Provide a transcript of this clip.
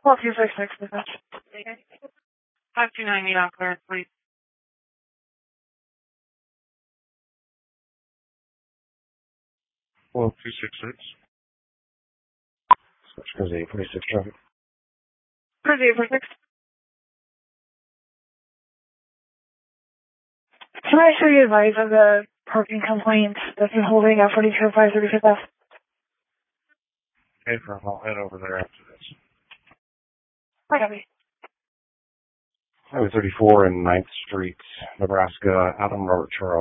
Well, 266, dispatch. 529 need on clearance, please. Well, 266. Switch goes 846 traffic. Cruise 846. Can I show you advise of the parking complaint that's been holding at 4205 35th F? Okay, I'll head over there after this. I copy. Highway 34 and 9th Street, Nebraska, Adam Robert Charles.